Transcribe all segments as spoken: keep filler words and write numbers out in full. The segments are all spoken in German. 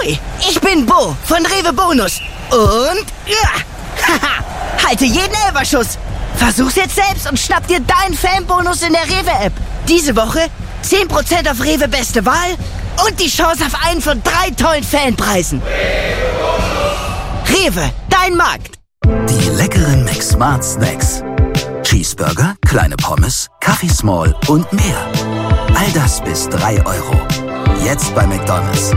Hi, ich bin Bo von Rewe Bonus. Und ja, haha, halte jeden Elferschuss. Versuch's jetzt selbst und schnapp dir deinen Fanbonus in der Rewe-App. Diese Woche zehn Prozent auf Rewe Beste Wahl und die Chance auf einen von drei tollen Fanpreisen. Rewe, dein Markt. Die leckeren McSmart Snacks. Cheeseburger, kleine Pommes, Kaffee Small und mehr. All das bis drei Euro. Jetzt bei McDonald's.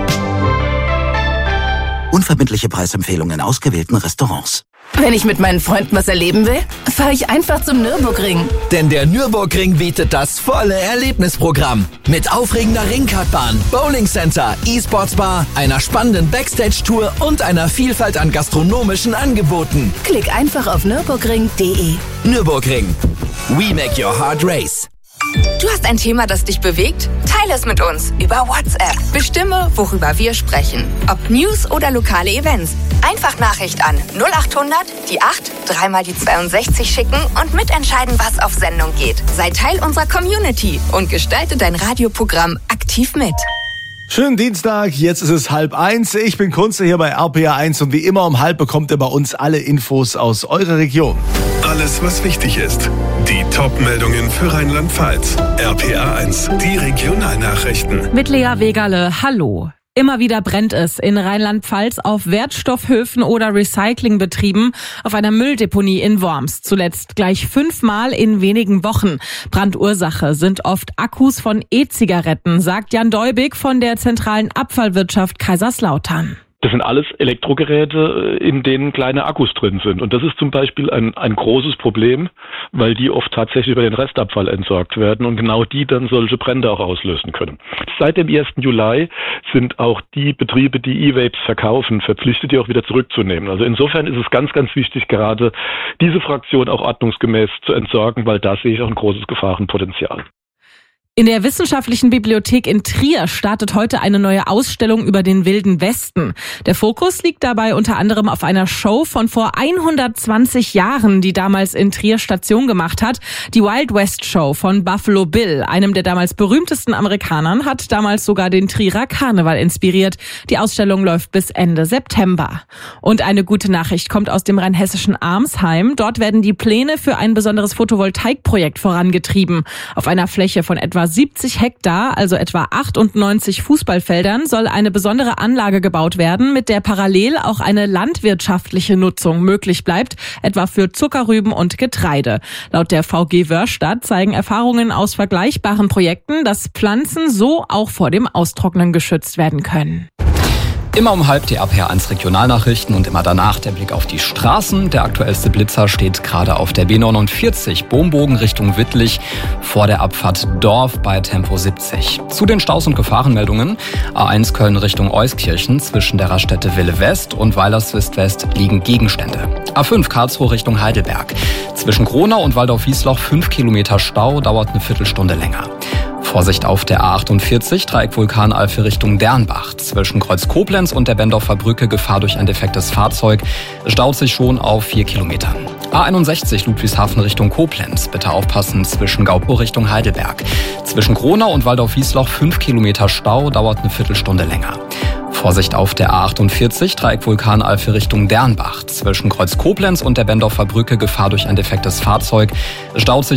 Unverbindliche Preisempfehlungen in ausgewählten Restaurants. Wenn ich mit meinen Freunden was erleben will, fahre ich einfach zum Nürburgring. Denn der Nürburgring bietet das volle Erlebnisprogramm. Mit aufregender Ringkartbahn, Bowlingcenter, E-Sports-Bar, einer spannenden Backstage-Tour und einer Vielfalt an gastronomischen Angeboten. Klick einfach auf nürburgring punkt de. Nürburgring. We make your heart race. Du hast ein Thema, das dich bewegt? Teile es mit uns über WhatsApp. Bestimme, worüber wir sprechen. Ob News oder lokale Events. Einfach Nachricht an null acht hundert, die acht, dreimal die zweiundsechzig schicken und mitentscheiden, was auf Sendung geht. Sei Teil unserer Community und gestalte dein Radioprogramm aktiv mit. Schönen Dienstag, jetzt ist es halb eins. Ich bin Kunze hier bei R P R eins und wie immer um halb bekommt ihr bei uns alle Infos aus eurer Region. Alles, was wichtig ist. Die Top-Meldungen für Rheinland-Pfalz. R P R eins, die Regionalnachrichten. Mit Lea Wegerle, hallo. Immer wieder brennt es in Rheinland-Pfalz auf Wertstoffhöfen oder Recyclingbetrieben, auf einer Mülldeponie in Worms. Zuletzt gleich fünfmal in wenigen Wochen. Brandursache sind oft Akkus von E-Zigaretten, sagt Jan Deubig von der zentralen Abfallwirtschaft Kaiserslautern. Das sind alles Elektrogeräte, in denen kleine Akkus drin sind. Und das ist zum Beispiel ein, ein großes Problem, weil die oft tatsächlich über den Restabfall entsorgt werden und genau die dann solche Brände auch auslösen können. Seit dem ersten Juli sind auch die Betriebe, die E-Vapes verkaufen, verpflichtet, die auch wieder zurückzunehmen. Also insofern ist es ganz, ganz wichtig, gerade diese Fraktion auch ordnungsgemäß zu entsorgen, weil da sehe ich auch ein großes Gefahrenpotenzial. In der Wissenschaftlichen Bibliothek in Trier startet heute eine neue Ausstellung über den Wilden Westen. Der Fokus liegt dabei unter anderem auf einer Show von vor hundertzwanzig Jahren, die damals in Trier Station gemacht hat. Die Wild West Show von Buffalo Bill, einem der damals berühmtesten Amerikanern, hat damals sogar den Trierer Karneval inspiriert. Die Ausstellung läuft bis Ende September. Und eine gute Nachricht kommt aus dem rheinhessischen Armsheim. Dort werden die Pläne für ein besonderes Photovoltaikprojekt vorangetrieben. Auf einer Fläche von etwa siebzig Hektar, also etwa achtundneunzig Fußballfeldern, soll eine besondere Anlage gebaut werden, mit der parallel auch eine landwirtschaftliche Nutzung möglich bleibt, etwa für Zuckerrüben und Getreide. Laut der V G Wörstadt zeigen Erfahrungen aus vergleichbaren Projekten, dass Pflanzen so auch vor dem Austrocknen geschützt werden können. Immer um halb die R P R eins Regionalnachrichten und immer danach der Blick auf die Straßen. Der aktuellste Blitzer steht gerade auf der B neunundvierzig, Bombogen Richtung Wittlich, vor der Abfahrt Dorf bei Tempo siebzig. Zu den Staus- und Gefahrenmeldungen. A eins Köln Richtung Euskirchen, zwischen der Raststätte Wille West und Weilerswist-West liegen Gegenstände. A fünf Karlsruhe Richtung Heidelberg. Zwischen Gronau und Waldorf-Wiesloch fünf Kilometer Stau, dauert eine Viertelstunde länger. Vorsicht auf der A achtundvierzig, Dreieck Vulkanalpe Richtung Dernbach. Zwischen Kreuz Koblenz und der Bendorfer Brücke Gefahr durch ein defektes Fahrzeug. Staut sich schon auf vier Kilometern. A einundsechzig Ludwigshafen Richtung Koblenz. Bitte aufpassen zwischen Gaupo Richtung Heidelberg. Zwischen Gronau und Waldorf-Wiesloch fünf Kilometer Stau, dauert eine Viertelstunde länger. Vorsicht auf der A achtundvierzig, Dreieck Vulkanalpe Richtung Dernbach. Zwischen Kreuz Koblenz und der Bendorfer Brücke Gefahr durch ein defektes Fahrzeug. Staut sich